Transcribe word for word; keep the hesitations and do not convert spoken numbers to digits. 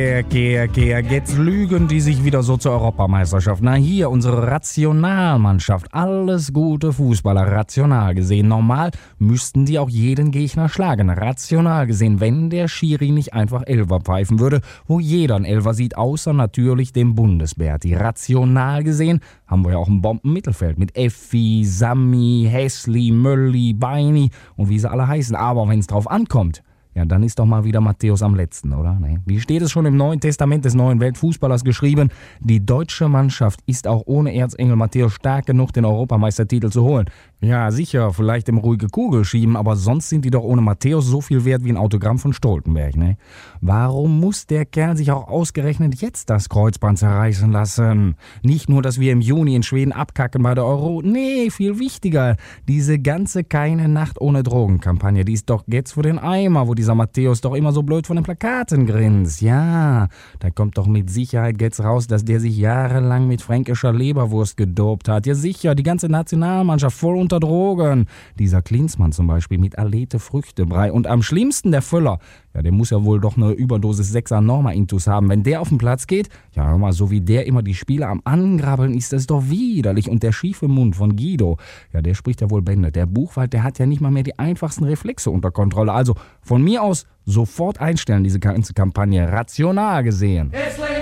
Kerk, Kerk, Kerk. Jetzt lügen die sich wieder so zur Europameisterschaft. Na hier, unsere Rationalmannschaft. Alles gute Fußballer, rational gesehen. Normal müssten die auch jeden Gegner schlagen. Rational gesehen, wenn der Schiri nicht einfach Elfer pfeifen würde, wo jeder ein Elfer sieht, außer natürlich dem Bundesberti. Rational gesehen haben wir ja auch ein Bombenmittelfeld mit Effi, Sami, Hässli, Mölli, Beini und wie sie alle heißen. Aber wenn es drauf ankommt, ja, dann ist doch mal wieder Matthäus am letzten, oder? Nee. Wie steht es schon im Neuen Testament des neuen Weltfußballers geschrieben? Die deutsche Mannschaft ist auch ohne Erzengel Matthäus stark genug, den Europameistertitel zu holen. Ja, sicher, vielleicht im ruhige Kugel schieben, aber sonst sind die doch ohne Matthäus so viel wert wie ein Autogramm von Stoltenberg, ne? Warum muss der Kerl sich auch ausgerechnet jetzt das Kreuzband zerreißen lassen? Nicht nur, dass wir im Juni in Schweden abkacken bei der Euro, nee, viel wichtiger, diese ganze Keine Nacht ohne Drogen-Kampagne, die ist doch jetzt für den Eimer, wo dieser Matthäus doch immer so blöd von den Plakaten grinst. Ja, da kommt doch mit Sicherheit jetzt raus, dass der sich jahrelang mit fränkischer Leberwurst gedopt hat. Ja sicher, die ganze Nationalmannschaft voll unter Drogen. Dieser Klinsmann zum Beispiel mit Alete Früchtebrei. Und am schlimmsten der Völler. Ja, der muss ja wohl doch eine Überdosis Sechser Norma-Intus haben. Wenn der auf den Platz geht, ja hör mal, so wie der immer die Spieler am Angrabbeln ist, das doch widerlich. Und der schiefe Mund von Guido, ja, der spricht ja wohl Bände. Der Buchwald, der hat ja nicht mal mehr die einfachsten Reflexe unter Kontrolle. Also von mir aus sofort einstellen, diese ganze Kampagne. Rational gesehen.